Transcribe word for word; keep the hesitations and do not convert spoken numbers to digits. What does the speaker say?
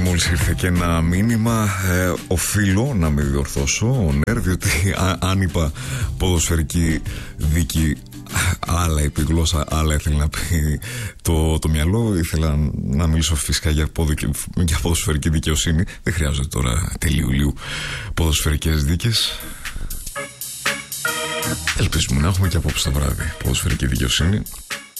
μόλις ήρθε και ένα μήνυμα. ε, Οφείλω να με διορθώσω, ο Νέρ, διότι α, αν είπα ποδοσφαιρική δίκη, άλλα είπε η γλώσσα, άλλα ήθελε να πει το, το μυαλό. Ήθελα να μιλήσω φυσικά για, ποδο, για ποδοσφαιρική δικαιοσύνη. Δεν χρειάζεται τώρα τελείου ποδοσφαιρικές δίκες. Ελπίζουμε να έχουμε και απόψε το βράδυ ποδοσφαιρική δικαιοσύνη.